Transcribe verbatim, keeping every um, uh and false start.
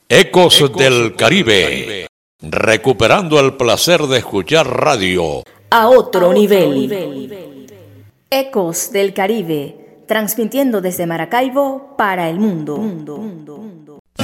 Ecos del Caribe, recuperando el placer de escuchar radio a otro nivel. Ecos del Caribe, transmitiendo desde Maracaibo para el mundo.